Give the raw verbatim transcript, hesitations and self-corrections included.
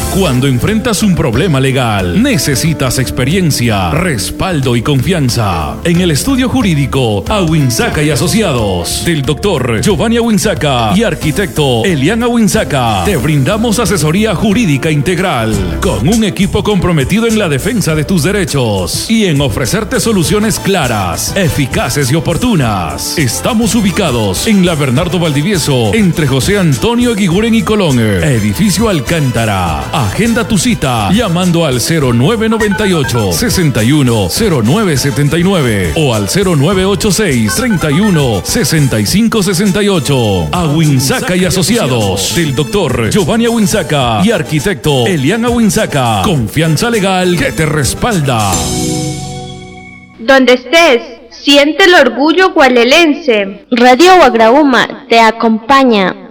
Cuando enfrentas un problema legal, necesitas experiencia, respaldo y confianza. En el estudio jurídico Awinzaca y Asociados, del doctor Giovanni Awinzaca y arquitecto Elian Awinzaca, te brindamos asesoría jurídica integral, con un equipo comprometido en la defensa de tus derechos y en ofrecerte soluciones claras, eficaces y oportunas. Estamos ubicados en la Bernardo Valdivieso, entre José Antonio Eguiguren y Colón, edificio Alcántara. Agenda tu cita llamando al cero nueve nueve ocho, seis uno cero nueve siete nueve o al cero nueve ocho seis, treinta y uno, sesenta y cinco sesenta y ocho. Awinzaca y Asociados, del doctor Giovanni Awinzaca y arquitecto Elian Awinzaca. Confianza legal que te respalda. Donde estés, siente el orgullo gualelense. Radio Guagrauma te acompaña.